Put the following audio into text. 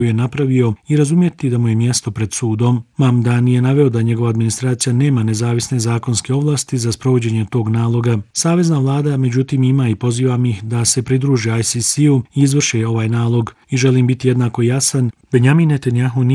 je napravio i razumjeti da mu je mjesto pred sudom. Mamdani je naveo da njegova administracija nema nezavisne zakonske ovlasti za sprovođenje tog naloga. Savezna vlada međutim ima i pozivam ih da se pridruže ICC-u i izvrše ovaj nalog. I želim biti jednako jasan, Benjamin Netanjahu nije